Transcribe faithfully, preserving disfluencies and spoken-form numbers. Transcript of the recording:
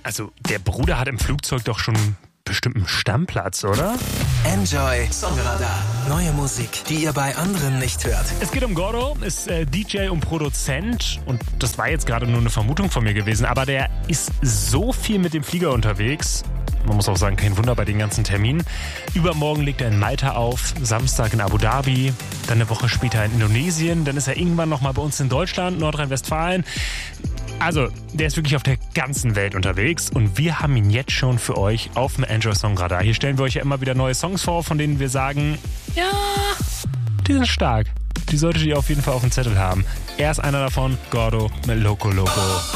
Also, der Bruder hat im Flugzeug doch schon bestimmt einen Stammplatz, oder? Enjoy Songradar. Neue Musik, die ihr bei anderen nicht hört. Es geht um Gordo, ist äh, D J und Produzent und das war jetzt gerade nur eine Vermutung von mir gewesen, aber der ist so viel mit dem Flieger unterwegs. Man muss auch sagen, kein Wunder bei den ganzen Terminen. Übermorgen legt er in Malta auf, Samstag in Abu Dhabi, dann eine Woche später in Indonesien, dann ist er irgendwann nochmal bei uns in Deutschland, Nordrhein-Westfalen. Also, der ist wirklich auf der ganzen Welt unterwegs und wir haben ihn jetzt schon für euch auf dem Enjoy Songradar. Hier stellen wir euch ja immer wieder neue Songs vor, von denen wir sagen, ja, die sind stark. Die solltet ihr auf jeden Fall auf dem Zettel haben. Er ist einer davon, Gordo mit Loco Loco.